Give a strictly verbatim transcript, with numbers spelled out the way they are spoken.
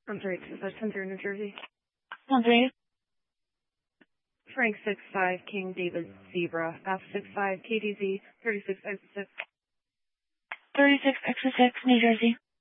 I'm sorry, that's Center, New Jersey. one three. Frank six five, King David Zebra, F six five, K D Z, thirty-six X six. thirty-six X six, New Jersey.